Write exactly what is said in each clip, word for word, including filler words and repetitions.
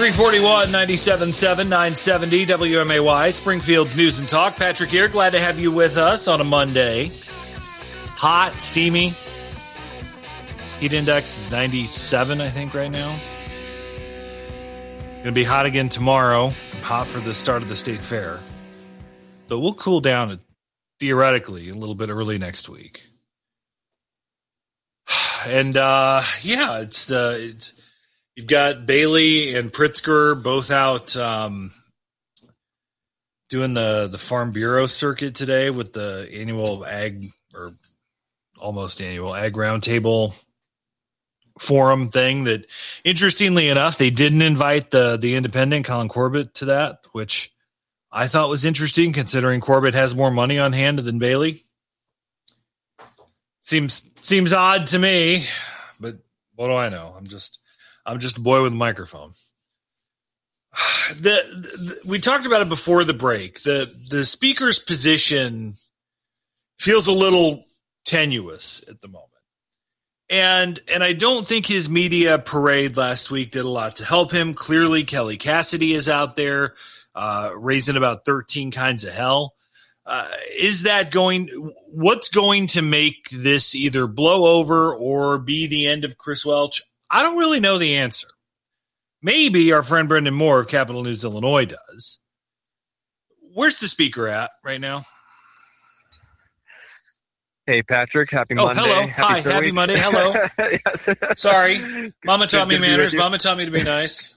three forty-one, ninety-seven point seven, nine seventy W M A Y, Springfield's News and Talk. Patrick here. Glad to have you with us on a Monday. Hot, steamy. Heat index is ninety-seven, I think, right now. Going to be hot again tomorrow. Hot for the start of the state fair. But we'll cool down theoretically a little bit early next week. And, uh, yeah, it's the... It's, you've got Bailey and Pritzker both out um, doing the, the Farm Bureau circuit today with the annual ag, or almost annual ag roundtable forum thing that, interestingly enough, they didn't invite the, the independent Colin Corbett to that, which I thought was interesting considering Corbett has more money on hand than Bailey. Seems, seems odd to me, but what do I know? I'm just... I'm just a boy with a microphone. The, the we talked about it before the break. The the speaker's position feels a little tenuous at the moment. And and I don't think his media parade last week did a lot to help him. Clearly, Kelly Cassidy is out there uh, raising about thirteen kinds of hell. Uh, is that going – what's going to make this either blow over or be the end of Chris Welch? I don't really know the answer. Maybe our friend Brendan Moore of Capital News Illinois does. Where's the speaker at right now? Hey, Patrick. Happy oh, Monday. Hello. Happy Hi. Happy week. Monday. Hello. Yes. Sorry. Mama taught Good me to manners. Mama taught me to be nice.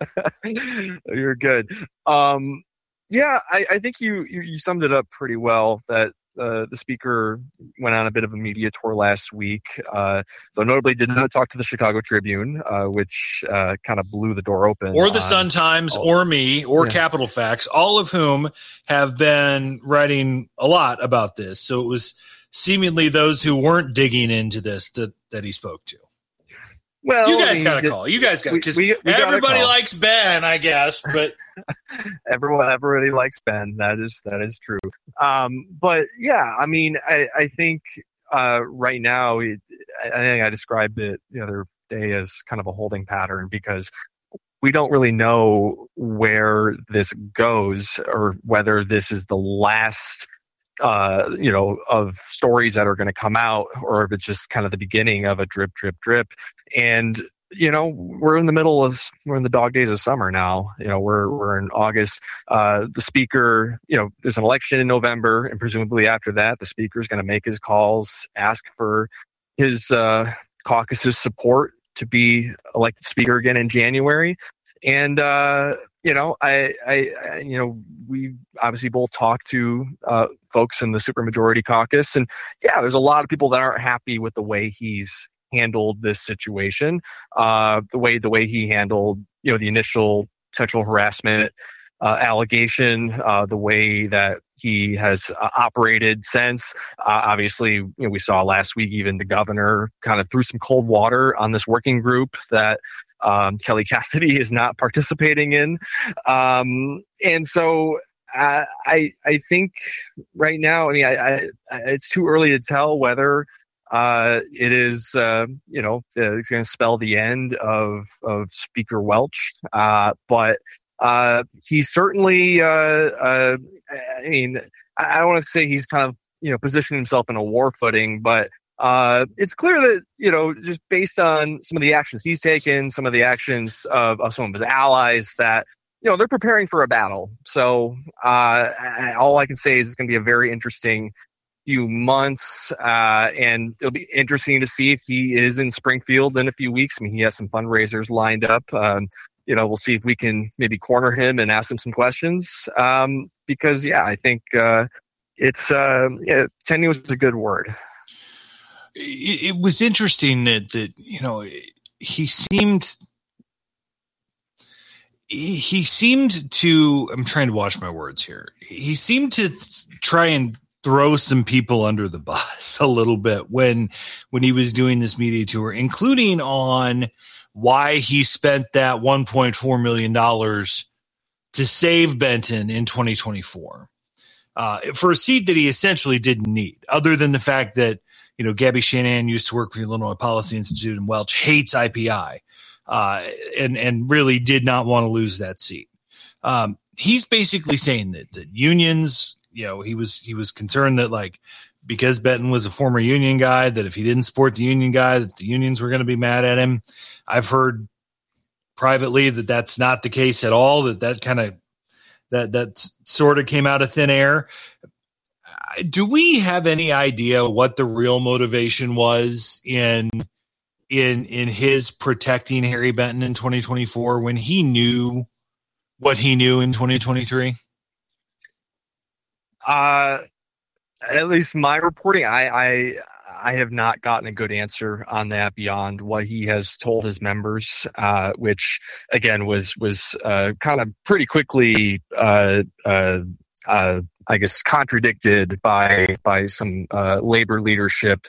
You're good. Um, yeah, I, I think you, you, you summed it up pretty well that Uh, the speaker went on a bit of a media tour last week, uh, though notably did not talk to the Chicago Tribune, uh, which uh, kind of blew the door open. Or the on, Sun-Times, oh, or me, or yeah. Capital Facts, all of whom have been writing a lot about this. So it was seemingly those who weren't digging into this that, that he spoke to. Well, you guys I mean, got a call. You guys got because everybody call. likes Ben, I guess. But everyone, everybody likes Ben. That is that is true. Um, but yeah, I mean, I, I think uh, right now, it, I think I described it the other day as kind of a holding pattern because we don't really know where this goes or whether this is the last. Uh, you know, of stories that are going to come out, or if it's just kind of the beginning of a drip, drip, drip. And, you know, we're in the middle of, we're in the dog days of summer now. You know, we're, we're in August. Uh, the speaker, you know, there's an election in November, and presumably after that, the speaker is going to make his calls, ask for his, uh, caucus's support to be elected speaker again in January. And, uh, you know, I, I, I, you know, we obviously both talked to, uh, folks in the supermajority caucus, and yeah, there's a lot of people that aren't happy with the way he's handled this situation, uh, the way, the way he handled, you know, the initial sexual harassment, uh, allegation, uh, the way that he has uh, operated since. Uh, obviously, you know, we saw last week, even the governor kind of threw some cold water on this working group that, Um, Kelly Cassidy is not participating in. Um, and so uh, I I think right now, I mean, I, I, it's too early to tell whether uh, it is, uh, you know, it's going to spell the end of, of Speaker Welch. Uh, but uh, he certainly, uh, uh, I mean, I don't want to say he's kind of, you know, positioned himself in a war footing, but Uh, it's clear that, you know, just based on some of the actions he's taken, some of the actions of, of some of his allies, that, you know, they're preparing for a battle. So uh, I, all I can say is it's going to be a very interesting few months, uh, and it'll be interesting to see if he is in Springfield in a few weeks. I mean, he has some fundraisers lined up. Um, you know, we'll see if we can maybe corner him and ask him some questions. Um, because, yeah, I think uh, it's uh, yeah, tenuous is a good word. It, it was interesting that, that, you know, he seemed, he, he seemed to, I'm trying to watch my words here. He seemed to try and throw some people under the bus a little bit when, when he was doing this media tour, including on why he spent that one point four million dollars to save Benton in twenty twenty-four, uh, for a seat that he essentially didn't need, other than the fact that, you know, Gabby Shanahan used to work for the Illinois Policy Institute, and Welch hates I P I. uh, and and really did not want to lose that seat. Um, he's basically saying that that unions, you know, he was he was concerned that like because Benton was a former union guy, that if he didn't support the union guy, that the unions were going to be mad at him. I've heard privately that that's not the case at all. That that kind of that that sort of came out of thin air. Do we have any idea what the real motivation was in in in his protecting Harry Benton in twenty twenty-four when he knew what he knew in twenty twenty-three? Uh, at least my reporting, I, I I have not gotten a good answer on that beyond what he has told his members, uh, which again was was uh, kind of pretty quickly. Uh, uh, uh, I guess contradicted by by some uh, labor leadership,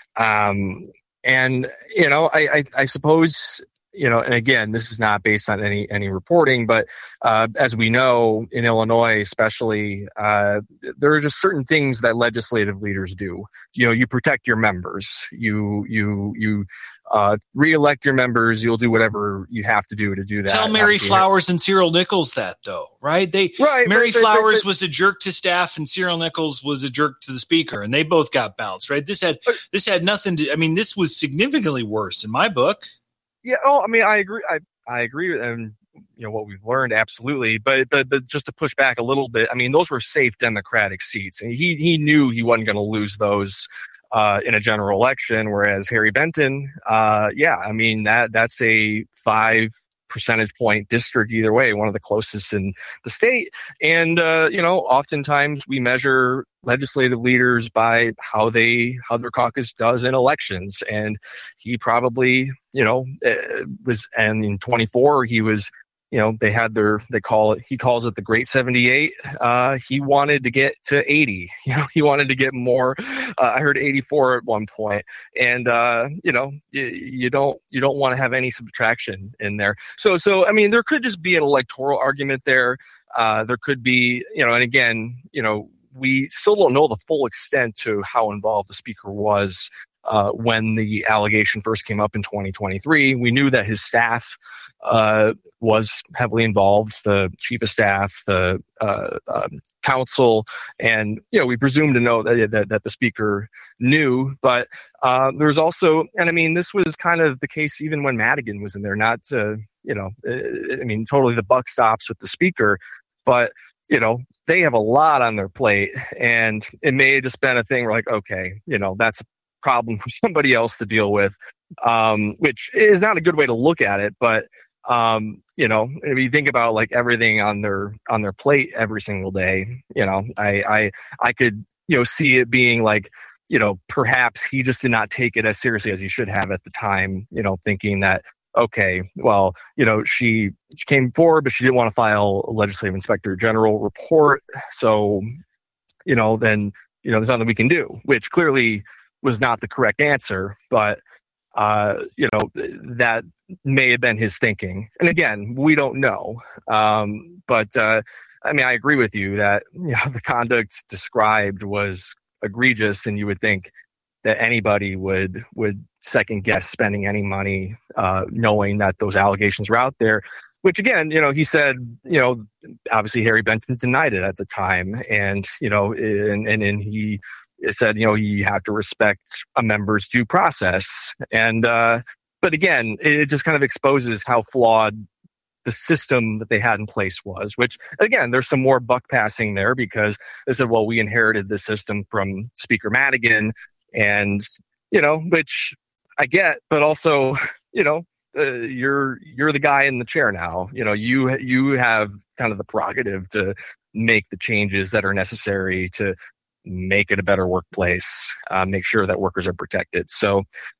um, and you know, I, I, I suppose you know, and again, this is not based on any any reporting, but uh, as we know in Illinois, especially, uh, there are just certain things that legislative leaders do. You know, you protect your members, you you you uh, reelect your members. You'll do whatever you have to do to do that. Tell Mary Flowers and Cyril Nichols that, though, right? They right, Mary but, Flowers but, but, was a jerk to staff, and Cyril Nichols was a jerk to the speaker, and they both got bounced. Right? This had but, this had nothing to. I mean, this was significantly worse in my book. Yeah. Oh, I mean, I agree. I, I agree. And you know, what we've learned. Absolutely. But, but, but just to push back a little bit, I mean, those were safe Democratic seats, and he, he knew he wasn't going to lose those, uh, in a general election. Whereas Harry Benton, uh, yeah, I mean, that, that's a five percentage point district either way, one of the closest in the state. And, uh, you know, oftentimes we measure legislative leaders by how they, how their caucus does in elections. And he probably, you know, was, and in twenty-four, he was, you know, they had their, they call it, he calls it the Great seventy-eight. Uh, he wanted to get to eighty, you know, he wanted to get more. Uh, I heard eighty-four at one point. And, uh, you know, you, you don't, you don't want to have any subtraction in there. So, so, I mean, there could just be an electoral argument there. Uh, there could be, you know, and again, you know, we still don't know the full extent to how involved the speaker was uh, when the allegation first came up in twenty twenty-three. We knew that his staff uh, was heavily involved, the chief of staff, the uh, um, council, and you know we presume to know that that, that the speaker knew. But uh, there's also, and I mean, this was kind of the case even when Madigan was in there. Not to, you know, I mean, totally the buck stops with the speaker, but you know, they have a lot on their plate, and it may have just been a thing where like, okay, you know, that's a problem for somebody else to deal with, um, which is not a good way to look at it. But, um, you know, if you think about like everything on their, on their plate every single day, you know, I, I, I could, you know, see it being like, you know, perhaps he just did not take it as seriously as he should have at the time, you know, thinking that, okay, well, you know, she, she came forward, but she didn't want to file a legislative inspector general report. So, you know, then, you know, there's nothing we can do, which clearly was not the correct answer. But, uh, you know, that may have been his thinking. And again, we don't know. Um, but, uh, I mean, I agree with you that, you know, the conduct described was egregious, and you would think that anybody would, would, second guess spending any money, uh, knowing that those allegations were out there, which again, you know, he said, you know, obviously Harry Benton denied it at the time. And, you know, and, and, and he said, you know, you have to respect a member's due process. And, uh, but again, it just kind of exposes how flawed the system that they had in place was, which again, there's some more buck passing there because they said, well, we inherited the system from Speaker Madigan, and, you know, which I get, but also, you know, uh, you're you're the guy in the chair now. You know, you you have kind of the prerogative to make the changes that are necessary to make it a better workplace, uh, make sure that workers are protected. So,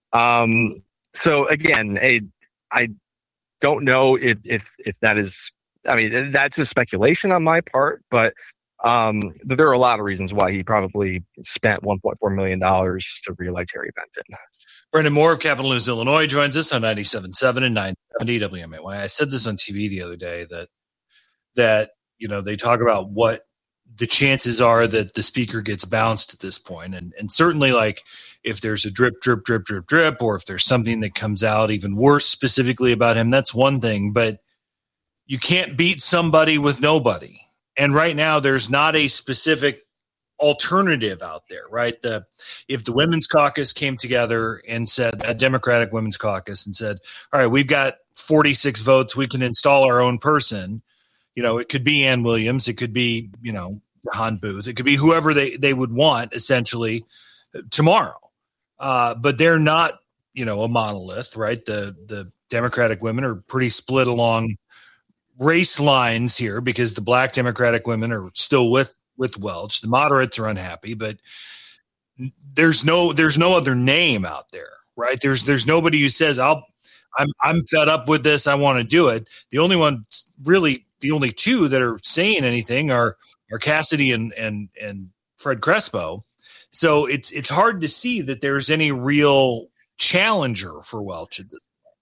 um, so again, I, I don't know if if if that is. I mean, that's a speculation on my part, but um, there are a lot of reasons why he probably spent one point four million dollars to reelect Harry Benton. Brendan Moore of Capital News, Illinois, joins us on ninety-seven point seven and nine seventy W M A Y. I said this on T V the other day that, that, you know, they talk about what the chances are that the speaker gets bounced at this point. And, and certainly, like, if there's a drip, drip, drip, drip, drip, or if there's something that comes out even worse specifically about him, that's one thing. But you can't beat somebody with nobody. And right now, there's not a specific alternative out there, right? The if the Women's Caucus came together and said, a Democratic Women's Caucus, and said, all right, we've got forty-six votes, we can install our own person. You know, it could be Ann Williams, it could be, you know, Han Booth, it could be whoever they, they would want essentially tomorrow. Uh, but they're not, you know, a monolith, right? The the Democratic women are pretty split along race lines here because the Black Democratic women are still with with Welch. The moderates are unhappy, but there's no there's no other name out there, right? There's there's nobody who says I'll I'm I'm fed up with this, I want to do it. The only one really the only two that are saying anything are are Cassidy and and and Fred Crespo. So it's it's hard to see that there's any real challenger for Welch at this point.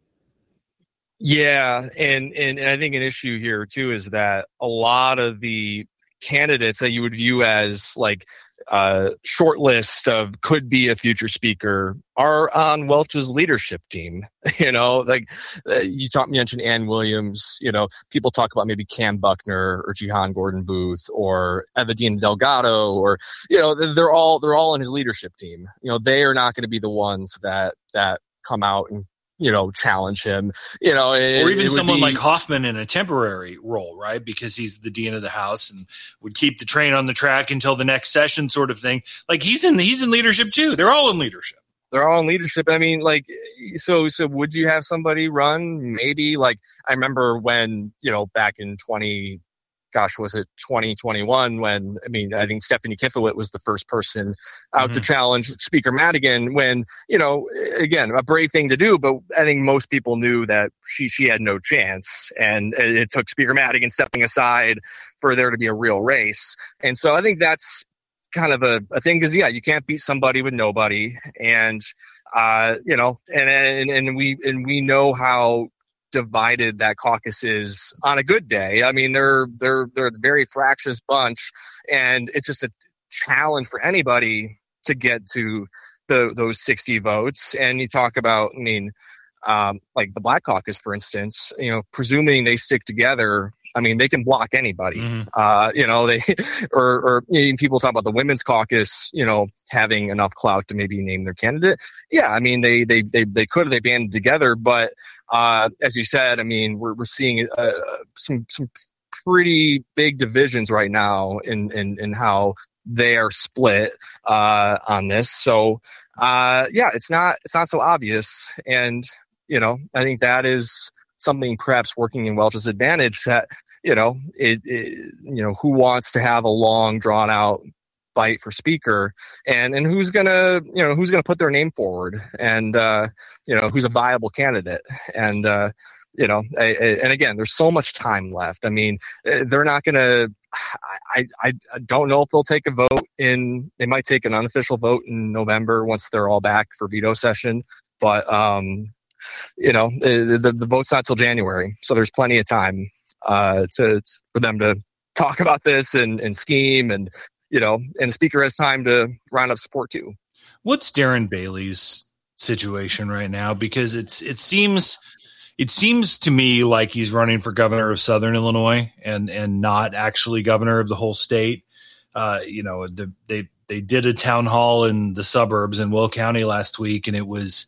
Yeah, and, and and I think an issue here too is that a lot of the candidates that you would view as like a uh, short list of could be a future speaker are on Welch's leadership team. You know, like uh, you talk, mentioned Ann Williams. You know, people talk about maybe Cam Buckner or Jihan Gordon Booth or Evadine Delgado, or you know, they're all they're all on his leadership team. You know, they are not going to be the ones that that come out and, you know, challenge him, you know, it, or even someone be, like Hoffman in a temporary role, right? Because he's the dean of the House and would keep the train on the track until the next session, sort of thing. Like he's in, he's in leadership too. They're all in leadership. They're all in leadership. I mean, like, so, so would you have somebody run? Maybe. Like, I remember when, you know, back in twenty, gosh, was it twenty twenty-one when, I mean, I think Stephanie Kifowit was the first person out mm-hmm. to challenge Speaker Madigan when, you know, again, a brave thing to do, but I think most people knew that she, she had no chance. And it took Speaker Madigan stepping aside for there to be a real race. And so I think that's kind of a, a thing because, yeah, you can't beat somebody with nobody. And, uh, you know, and, and, and we, and we know how divided that caucus is on a good day. I mean, they're they're they're a very fractious bunch, and it's just a challenge for anybody to get to the those sixty votes. And you talk about, I mean, um, like the Black Caucus, for instance, you know, presuming they stick together, I mean, they can block anybody. Mm-hmm. Uh, you know, they or or you know, people talk about the Women's Caucus, you know, having enough clout to maybe name their candidate. Yeah, I mean, they they they they could have they banded together, but uh, as you said, I mean, we're we're seeing uh, some some pretty big divisions right now in in in how they are split uh, on this. So uh, yeah, it's not it's not so obvious, and you know, I think that is something perhaps working in Welch's advantage that, you know, it, it you know, who wants to have a long drawn out fight for speaker and, and who's going to, you know, who's going to put their name forward and, uh, you know, who's a viable candidate. And, uh, you know, I, I, and again, there's so much time left. I mean, they're not going to, I, I, I don't know if they'll take a vote in, they might take an unofficial vote in November once they're all back for veto session. But, um, you know, the, the, the vote's not till January. So there's plenty of time uh, to for them to talk about this and, and scheme. And, you know, and the speaker has time to round up support, too. What's Darren Bailey's situation right now? Because it's it seems it seems to me like he's running for governor of Southern Illinois and, and not actually governor of the whole state. Uh, you know, the, they they did a town hall in the suburbs in Will County last week, and it was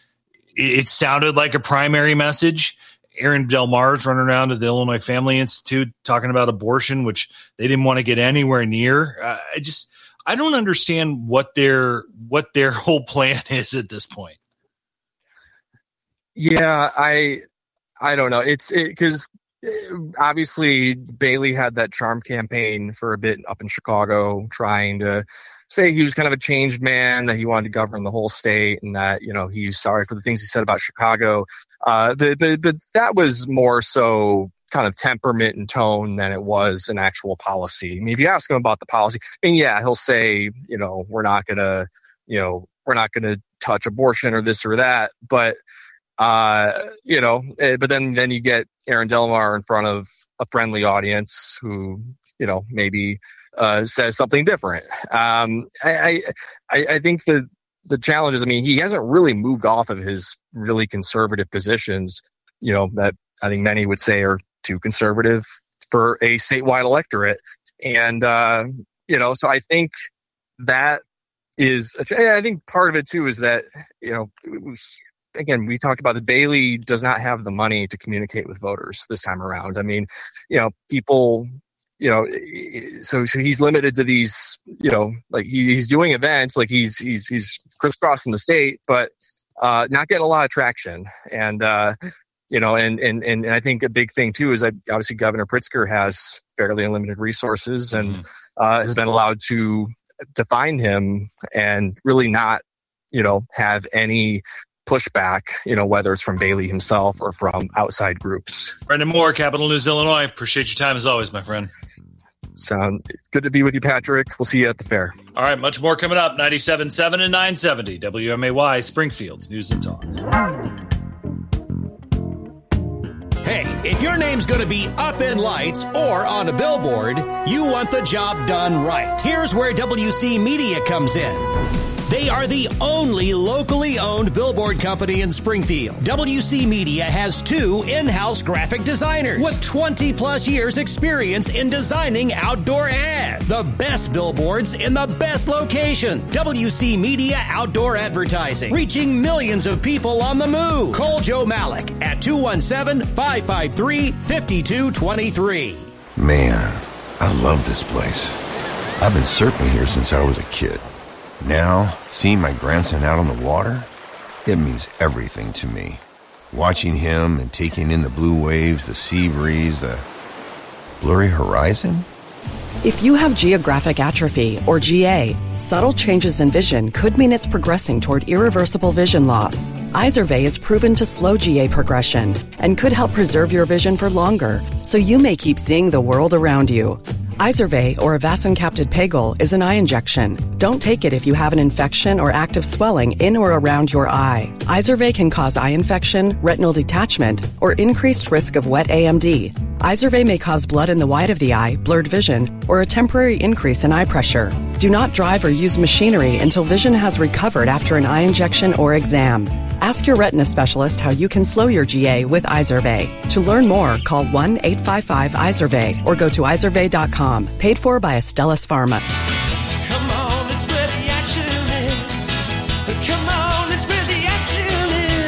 it sounded like a primary message. Aaron Del Mar's running around at the Illinois Family Institute talking about abortion, which they didn't want to get anywhere near. Uh, I just, I don't understand what their, what their whole plan is at this point. Yeah, I, I don't know. It's because it, obviously Bailey had that charm campaign for a bit up in Chicago, trying to say he was kind of a changed man, that he wanted to govern the whole state, and that, you know, he was sorry for the things he said about Chicago. Uh, but, but, but that was more so kind of temperament and tone than it was an actual policy. I mean, if you ask him about the policy, I mean, yeah, he'll say, you know, we're not going to, you know, we're not going to touch abortion or this or that. But, uh, you know, but then, then you get Aaron Del Mar in front of a friendly audience who, you know, maybe uh, says something different. Um, I, I, I think the the challenge is, I mean, he hasn't really moved off of his really conservative positions, you know, that I think many would say are too conservative for a statewide electorate. And, uh, you know, so I think that is, I think part of it too is that, you know, again, we talked about the Bailey does not have the money to communicate with voters this time around. I mean, you know, people, you know, so, so he's limited to these, you know, like he, he's doing events, like he's, he's, he's crisscrossing the state, but, uh, not getting a lot of traction. And, uh, you know, and, and, and I think a big thing too is that obviously Governor Pritzker has fairly unlimited resources and, uh, has been allowed to define him and really not, you know, have any pushback, you know, whether it's from Bailey himself or from outside groups. Brendan Moore, Capital News, Illinois. Appreciate your time as always, my friend. Sound good to be with you, Patrick. We'll see you at the fair. All right, much more coming up. ninety-seven point seven and nine seventy W M A Y, Springfield's News and Talk. Hey, if your name's going to be up in lights or on a billboard, you want the job done right. Here's where W C Media comes in. They are the only locally owned billboard company in Springfield. W C Media has two in-house graphic designers with twenty plus years experience in designing outdoor ads. The best billboards in the best locations. W C Media Outdoor Advertising, reaching millions of people on the move. Call Joe Malik at two one seven, five five three, five two two three. Man, I love this place. I've been surfing here since I was a kid. Now, seeing my grandson out on the water, it means everything to me. Watching him and taking in the blue waves, the sea breeze, the blurry horizon. If you have geographic atrophy, or G A, subtle changes in vision could mean it's progressing toward irreversible vision loss. Izervay is proven to slow G A progression and could help preserve your vision for longer, so you may keep seeing the world around you. Izervay, or avacincaptad pegol, is an eye injection. Don't take it if you have an infection or active swelling in or around your eye. Izervay can cause eye infection, retinal detachment, or increased risk of wet A M D. Izervay may cause blood in the white of the eye, blurred vision, or a temporary increase in eye pressure. Do not drive or use machinery until vision has recovered after an eye injection or exam. Ask your retina specialist how you can slow your G A with Izervay. To learn more, call one eight five five Izervay or go to izervay dot com. Paid for by Astellas Pharma. Come on, it's where the action is. Come on, it's where the action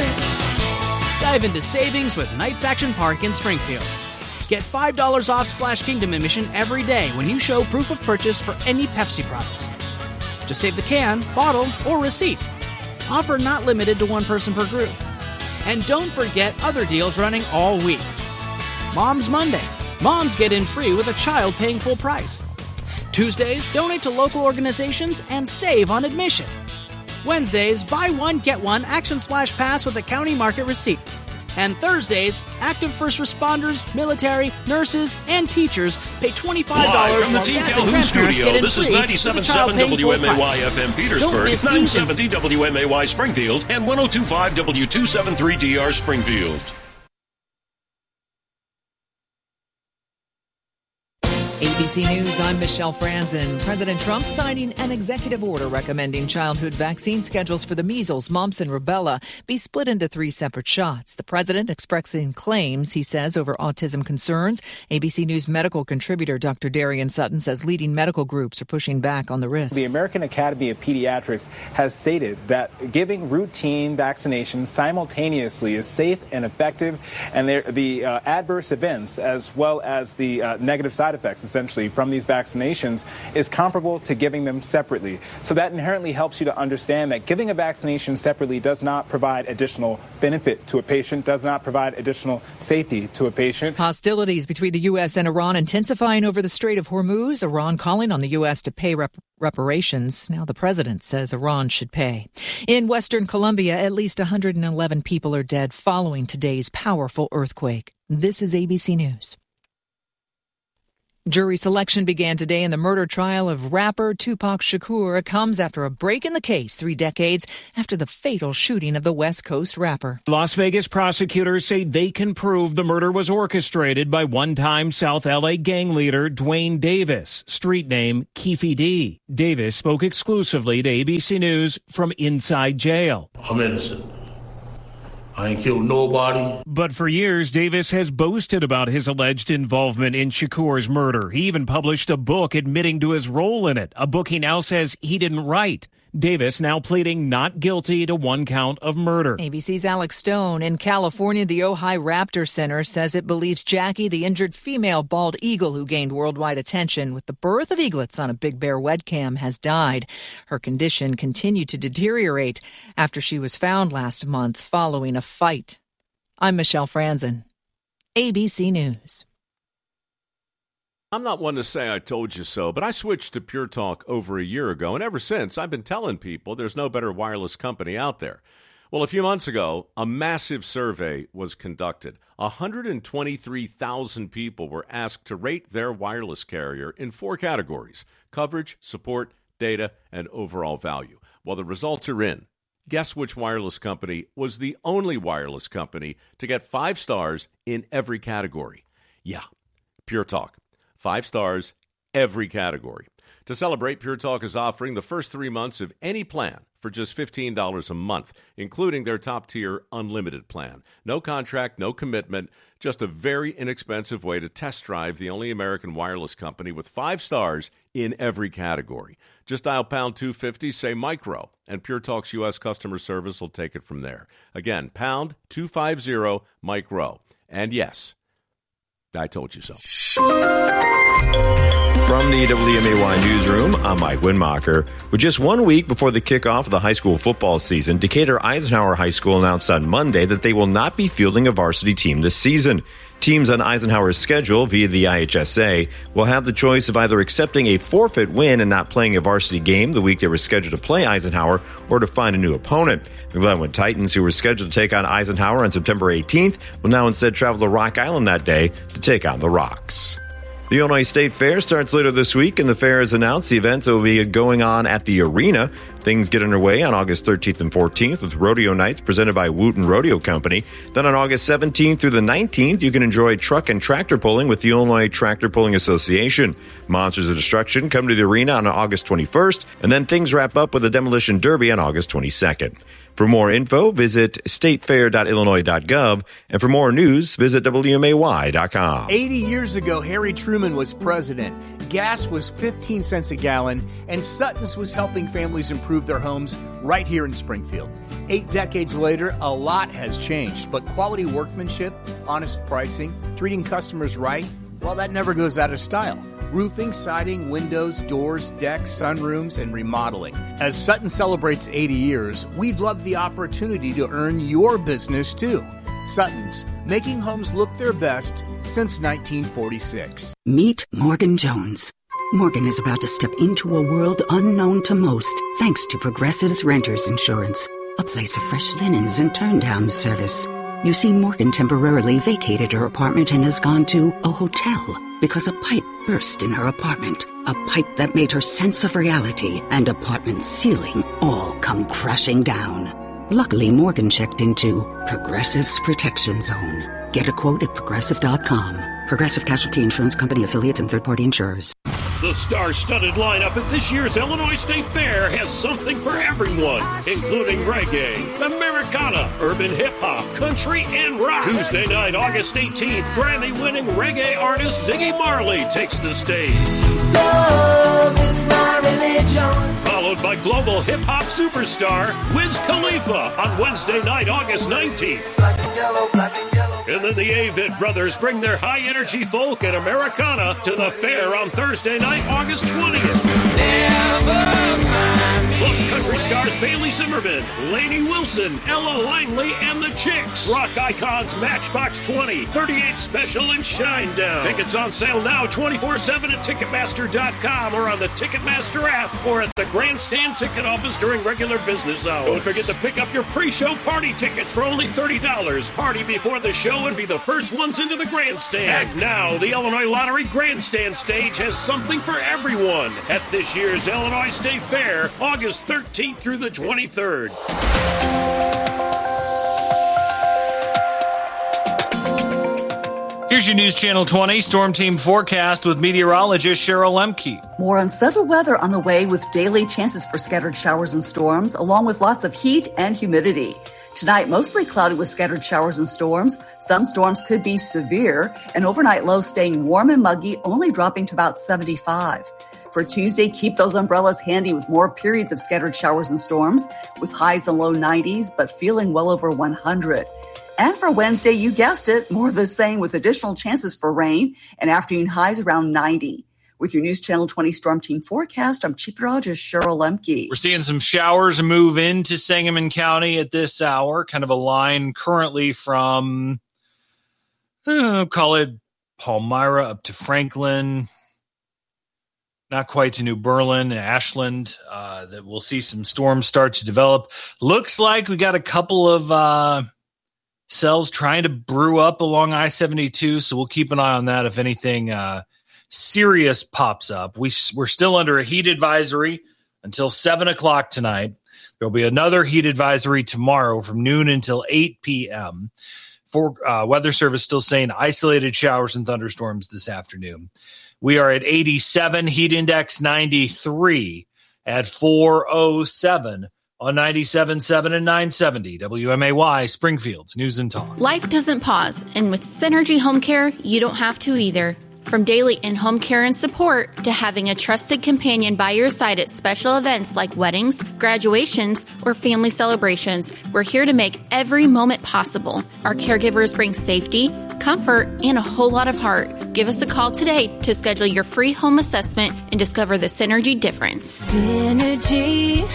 is. Dive into savings with Knights Action Park in Springfield. Get five dollars off Splash Kingdom admission every day when you show proof of purchase for any Pepsi products. Just save the can, bottle, or receipt. Offer not limited to one person per group. And don't forget other deals running all week. Mom's Monday. Moms get in free with a child paying full price. Tuesdays, donate to local organizations and save on admission. Wednesdays, buy one, get one Action Splash Pass with a county market receipt. And Thursdays, active first responders, military, nurses, and teachers pay twenty-five dollars Live from the while Team dads and Calhoun grandparents studio, get in this is free ninety-seven with point a child seven paying W full M A Y price. F M Don't Petersburg, miss nine these seventy W M A Y Springfield, and one oh two point five W two seventy-three D R Springfield. A B C News, I'm Michelle Franzen. President Trump signing an executive order recommending childhood vaccine schedules for the measles, mumps, and rubella be split into three separate shots. The president expressing claims, he says, over autism concerns. A B C News medical contributor Doctor Darian Sutton says leading medical groups are pushing back on the risks. The American Academy of Pediatrics has stated that giving routine vaccinations simultaneously is safe and effective, and the uh, adverse events as well as the uh, negative side effects essentially from these vaccinations is comparable to giving them separately. So that inherently helps you to understand that giving a vaccination separately does not provide additional benefit to a patient, does not provide additional safety to a patient. Hostilities between the U S and Iran intensifying over the Strait of Hormuz. Iran calling on the U S to pay rep- reparations. Now the president says Iran should pay. In Western Colombia, at least one hundred eleven people are dead following today's powerful earthquake. This is A B C News. Jury selection began today in the murder trial of rapper Tupac Shakur. It comes after a break in the case three decades after the fatal shooting of the West Coast rapper. Las Vegas prosecutors say they can prove the murder was orchestrated by one-time South L A gang leader Dwayne Davis, street name Keefe D. Davis spoke exclusively to A B C News from inside jail. I'm innocent. I ain't killed nobody. But for years, Davis has boasted about his alleged involvement in Shakur's murder. He even published a book admitting to his role in it, a book he now says he didn't write. Davis now pleading not guilty to one count of murder. A B C's Alex Stone. In California, the Ojai Raptor Center says it believes Jackie, the injured female bald eagle who gained worldwide attention with the birth of eaglets on a Big Bear webcam, has died. Her condition continued to deteriorate after she was found last month following a fight. I'm Michelle Franzen, A B C News. I'm not one to say I told you so, but I switched to Pure Talk over a year ago, and ever since, I've been telling people there's no better wireless company out there. Well, a few months ago, a massive survey was conducted. one hundred twenty-three thousand people were asked to rate their wireless carrier in four categories: coverage, support, data, and overall value. Well, the results are in. Guess which wireless company was the only wireless company to get five stars in every category? Yeah, Pure Talk. Five stars, every category. To celebrate, Pure Talk is offering the first three months of any plan for just fifteen dollars a month, including their top-tier unlimited plan. No contract, no commitment, just a very inexpensive way to test drive the only American wireless company with five stars in every category. Just dial pound two fifty, say micro, and Pure Talk's U S customer service will take it from there. Again, pound two fifty, micro. And yes, I told you so. From the W M A Y Newsroom, I'm Mike Winmacher. With just one week before the kickoff of the high school football season, Decatur Eisenhower High School announced on Monday that they will not be fielding a varsity team this season. Teams on Eisenhower's schedule via the I H S A will have the choice of either accepting a forfeit win and not playing a varsity game the week they were scheduled to play Eisenhower, or to find a new opponent. The Glenwood Titans, who were scheduled to take on Eisenhower on September eighteenth, will now instead travel to Rock Island that day to take on the Rocks. The Illinois State Fair starts later this week, and the fair has announced the events that will be going on at the arena. Things get underway on August thirteenth and fourteenth with rodeo nights presented by Wooten Rodeo Company. Then on August seventeenth through the nineteenth, you can enjoy truck and tractor pulling with the Illinois Tractor Pulling Association. Monsters of Destruction come to the arena on August twenty-first, and then things wrap up with a demolition derby on August twenty-second. For more info, visit state fair dot illinois dot gov, and for more news, visit W M A Y dot com. eighty years ago, Harry Truman was president. Gas was fifteen cents a gallon, and Sutton's was helping families improve their homes right here in Springfield. Eight decades later, a lot has changed, but quality workmanship, honest pricing, treating customers right, well, that never goes out of style. Roofing, siding, windows, doors, decks, sunrooms, and remodeling. As Sutton celebrates eighty years, we'd love the opportunity to earn your business too. Sutton's, making homes look their best since nineteen forty-six. Meet Morgan Jones. Morgan is about to step into a world unknown to most, thanks to Progressive's Renters Insurance, a place of fresh linens and turn-down service. You see, Morgan temporarily vacated her apartment and has gone to a hotel because a pipe burst in her apartment. A pipe that made her sense of reality and apartment ceiling all come crashing down. Luckily, Morgan checked into Progressive's Protection Zone. Get a quote at progressive dot com. Progressive Casualty Insurance Company affiliates and third-party insurers. The star-studded lineup at this year's Illinois State Fair has something for everyone, including reggae, Americana, urban hip-hop, country, and rock. Tuesday night, August eighteenth, Grammy-winning reggae artist Ziggy Marley takes the stage. Love is my religion. Followed by global hip-hop superstar Wiz Khalifa on Wednesday night, August nineteenth. Black and yellow, black and yellow. And then the Avett Brothers bring their high-energy folk and Americana to the fair on Thursday night, August twentieth. Never mind me. Plus Country stars Bailey Zimmerman, Lainey Wilson, Ella Langley, and the Chicks. Rock icons Matchbox twenty, thirty-eight Special, and Shinedown. Tickets on sale now twenty-four seven at Ticketmaster dot com or on the Ticketmaster app or at the Grandstand ticket office during regular business hours. Don't forget to pick up your pre-show party tickets for only thirty dollars. Party before the show and be the first ones into the Grandstand. And now, the Illinois Lottery Grandstand stage has something for everyone at this year's Illinois State Fair, August thirteenth through the twenty-third. Here's your News Channel twenty Storm Team forecast with meteorologist Cheryl Lemke. More unsettled weather on the way with daily chances for scattered showers and storms, along with lots of heat and humidity. Tonight, mostly cloudy with scattered showers and storms. Some storms could be severe, and overnight lows staying warm and muggy, only dropping to about seventy-five. For Tuesday, keep those umbrellas handy with more periods of scattered showers and storms, with highs in low nineties, but feeling well over one hundred. And for Wednesday, you guessed it, more of the same with additional chances for rain and afternoon highs around ninety. With your News Channel twenty Storm Team forecast, I'm Chief Meteorologist Cheryl Lemke. We're seeing some showers move into Sangamon County at this hour, kind of a line currently from, uh, call it Palmyra up to Franklin, not quite to New Berlin, Ashland, uh, that we'll see some storms start to develop. Looks like we got a couple of uh, cells trying to brew up along I seventy-two, so we'll keep an eye on that if anything uh, serious pops up. We, we're still under a heat advisory until seven o'clock tonight. There'll be another heat advisory tomorrow from noon until eight p.m. For uh, Weather Service still saying isolated showers and thunderstorms this afternoon. We are at eighty-seven, heat index ninety-three at four oh seven on ninety-seven point seven and nine seventy W M A Y, Springfield's News and Talk. Life doesn't pause, and with Synergy Home Care, you don't have to either. From daily in-home care and support to having a trusted companion by your side at special events like weddings, graduations, or family celebrations, we're here to make every moment possible. Our caregivers bring safety, comfort, and a whole lot of heart. Give us a call today to schedule your free home assessment and discover the Synergy difference. Synergy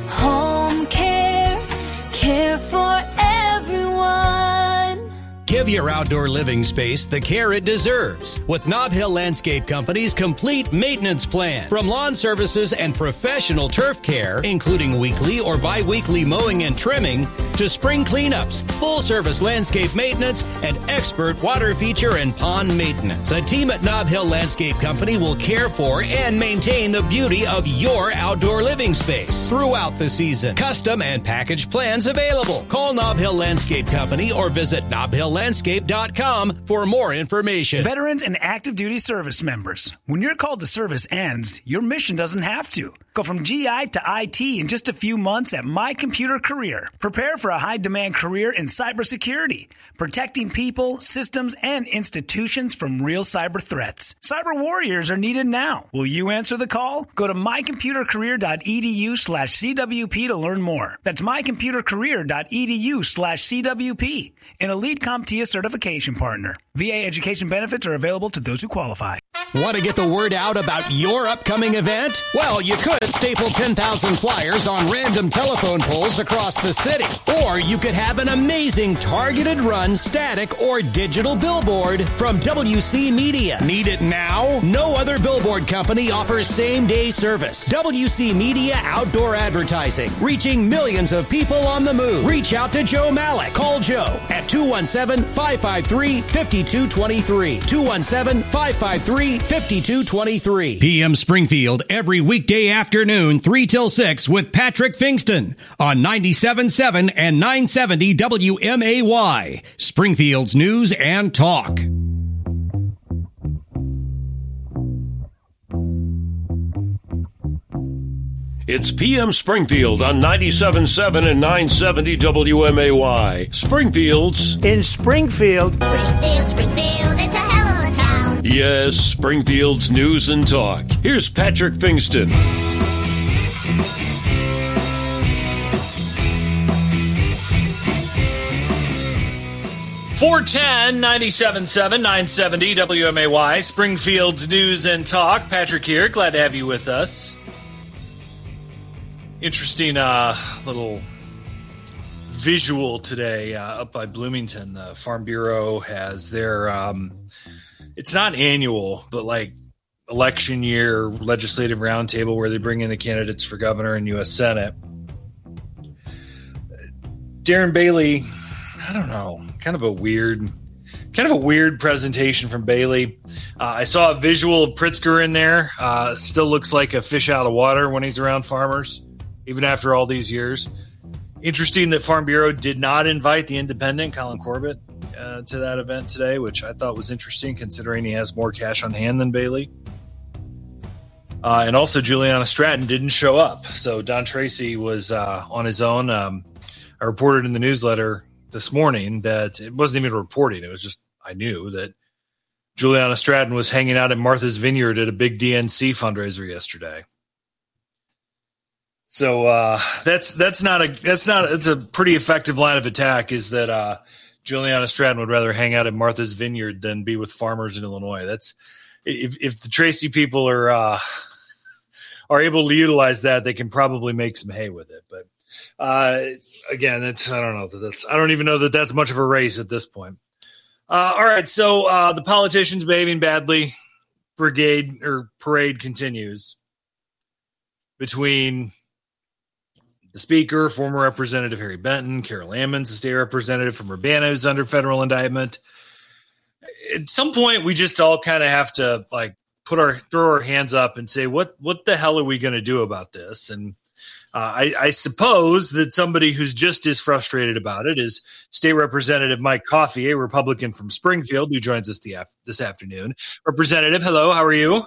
Home Care, care for everyone. Give your outdoor living space the care it deserves with Nob Hill Landscape Company's complete maintenance plan. From lawn services and professional turf care, including weekly or bi-weekly mowing and trimming, to spring cleanups, full-service landscape maintenance, and expert water feature and pond maintenance. The team at Nob Hill Landscape Company will care for and maintain the beauty of your outdoor living space throughout the season. Custom and package plans available. Call Nob Hill Landscape Company or visit nob hill landscape dot com for more information. Veterans and active duty service members, when your call to service ends, your mission doesn't have to. Go from G I to I T in just a few months at My Computer Career. Prepare for a high-demand career in cybersecurity, protecting people, systems, and institutions from real cyber threats. Cyber warriors are needed now. Will you answer the call? Go to my computer career dot e d u slash c w p to learn more. That's my computer career dot e d u slash c w p, an elite CompTIA certification partner. V A education benefits are available to those who qualify. Want to get the word out about your upcoming event? Well, you could staple ten thousand flyers on random telephone poles across the city. Or you could have an amazing targeted run static or digital billboard from W C Media. Need it now? No other billboard company offers same-day service. W C Media Outdoor Advertising, reaching millions of people on the move. Reach out to Joe Malik. Call Joe at two one seven, five five three, five two two three. two one seven, five five three, five two two three. P M Springfield every weekday afternoon, three till six with Patrick Fingston on ninety-seven point seven and nine seventy W M A Y, Springfield's News and Talk. It's P M Springfield on ninety-seven point seven and nine seventy W M A Y. Springfield's in Springfield. Springfield, Springfield, it's a hell of a town. Yes, Springfield's News and Talk. Here's Patrick Fingston. four ten, ninety-seven point seven, nine seventy W M A Y, Springfield's News and Talk. Patrick here. Glad to have you with us. Interesting uh, little visual today uh, up by Bloomington. The Farm Bureau has their, um, it's not annual, but like election year legislative roundtable where they bring in the candidates for governor and U S Senate. Darren Bailey, I don't know, kind of a weird, kind of a weird presentation from Bailey. Uh, I saw a visual of Pritzker in there. Uh, still looks like a fish out of water when he's around farmers, even after all these years. Interesting that Farm Bureau did not invite the independent Colin Corbett uh, to that event today, which I thought was interesting considering he has more cash on hand than Bailey. Uh, and also Juliana Stratton didn't show up. So Don Tracy was uh, on his own. Um, I reported in the newsletter this morning that it wasn't even reporting. It was just, I knew that Juliana Stratton was hanging out at Martha's Vineyard at a big D N C fundraiser yesterday. So uh, that's that's not a that's not it's a pretty effective line of attack. Is that uh, Juliana Stratton would rather hang out at Martha's Vineyard than be with farmers in Illinois? That's if if the Tracy people are uh, are able to utilize that, they can probably make some hay with it. But uh, again, that's I don't know that that's I don't even know that that's much of a race at this point. Uh, all right, so uh, the politicians behaving badly brigade or parade continues between the Speaker, former Representative Harry Benton, Carol Ammons, a state representative from Urbana who's under federal indictment. At some point, we just all kind of have to like put our throw our hands up and say, what what the hell are we going to do about this? And uh, I, I suppose that somebody who's just as frustrated about it is State Representative Mike Coffey, a Republican from Springfield, who joins us the af- this afternoon. Representative, hello, how are you?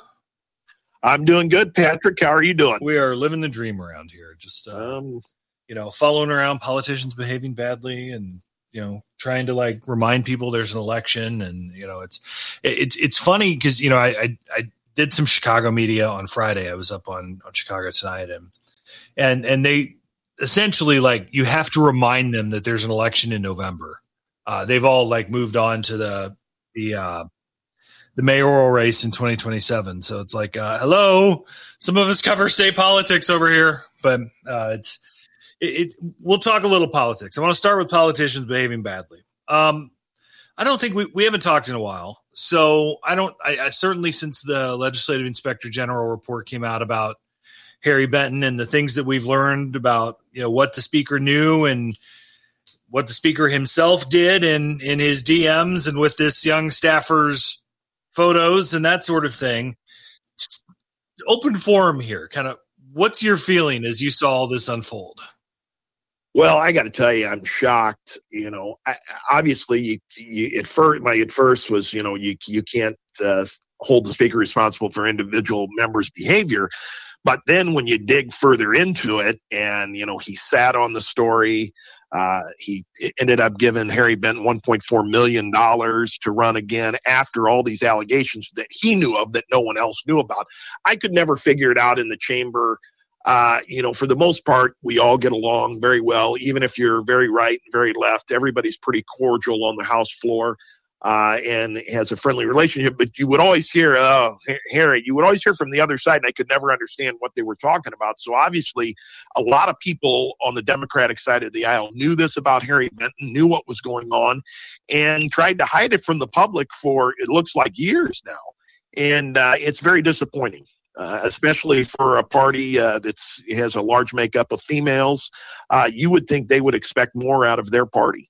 I'm doing good, Patrick. How are you doing? We are living the dream around here. Just, uh, um, you know, following around politicians behaving badly and, you know, trying to like remind people there's an election. And, you know, it's, it's, it's funny because, you know, I, I, I did some Chicago media on Friday. I was up on, on Chicago Tonight and, and, and they essentially like, you have to remind them that there's an election in November. Uh, they've all like moved on to the, the, uh, the mayoral race in twenty twenty-seven. So it's like, uh, hello, some of us cover state politics over here, but uh, it's, it, it, we'll talk a little politics. I want to start with politicians behaving badly. Um, I don't think we, we haven't talked in a while. So I don't, I, I certainly since the legislative inspector general report came out about Harry Benton and the things that we've learned about, you know, what the speaker knew and what the speaker himself did in, in his D Ms and with this young staffer's photos and that sort of thing. Just open forum here. Kind of what's your feeling as you saw all this unfold? Well, I got to tell you, I'm shocked. You know, I, obviously, you, you, at first, my at first was, you know, you you can't uh, hold the speaker responsible for individual members' behavior. But then when you dig further into it, and you know, he sat on the story. Uh, he ended up giving Harry Benton one point four million dollars to run again after all these allegations that he knew of that no one else knew about. I could never figure it out in the chamber. Uh, you know, for the most part, we all get along very well. Even if you're very right and very left, everybody's pretty cordial on the House floor uh, and has a friendly relationship. But you would always hear, oh, Harry, you would always hear from the other side, and I could never understand what they were talking about. So obviously, a lot of people on the Democratic side of the aisle knew this about Harry Benton, knew what was going on, and tried to hide it from the public for, it looks like, years now. And uh, it's very disappointing. Uh, especially for a party uh, that has a large makeup of females. Uh, you would think they would expect more out of their party.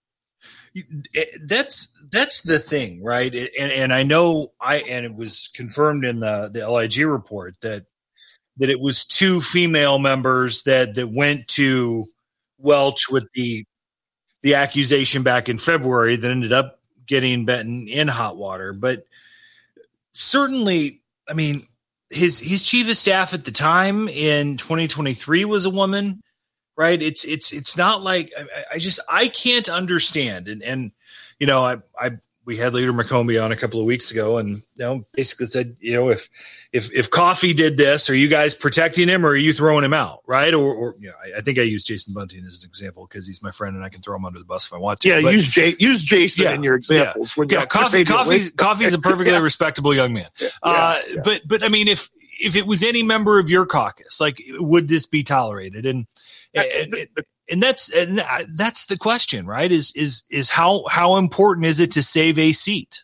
That's that's the thing, right? And, and I know I and it was confirmed in the, the L I G report that that it was two female members that that went to Welch with the the accusation back in February that ended up getting Benton in hot water. But certainly, I mean, His his chief of staff at the time in twenty twenty-three was a woman, right? It's it's it's not like I, I just I can't understand, and and you know I I we had Leader McCombie on a couple of weeks ago, and you know, basically said, you know, if if if Coffee did this, are you guys protecting him or are you throwing him out, right? Or, or you know, I, I think I use Jason Bunting as an example because he's my friend and I can throw him under the bus if I want to. Yeah, but, use Jay, use Jason yeah, in your examples. Yeah, when yeah Coffee, Coffee's, Coffee's a perfectly yeah. respectable young man. Yeah, uh, yeah. But but I mean, if if it was any member of your caucus, like, would this be tolerated? And and, and, and that's and that's the question, right? Is is is how how important is it to save a seat?